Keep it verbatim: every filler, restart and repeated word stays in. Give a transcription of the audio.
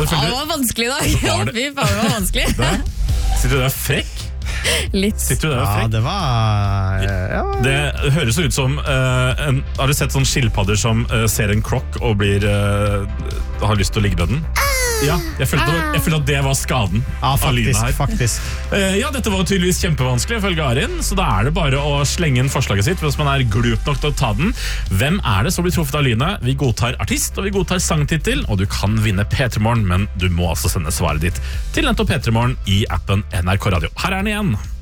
følte det var vanskelig da. Ja, fy faen, det var vanskelig. Sitter du der frekk? Litt. Sitter du der frekk? Ja, det var ja. Det høres ut som uh, en, har du sett sånne skilpadder som uh, ser en krokk og blir uh, har lyst til å ligge med den? Ja, jeg følte, jeg følte at det var skaden ja, av Lyna her. faktisk. Uh, ja, dette var tydeligvis kjempevanskelig ifølge Arin, så da er det bare å slenge inn forslaget sitt hvis man er glup nok til å ta den. Hvem er det som blir truffet av lynet? Vi godtar artist, og vi godtar sangtittel, og du kan vinne P tre Morgen, men du må altså sende svaret ditt til nettopp P tre Morgen i appen N R K Radio. Her er den igjen.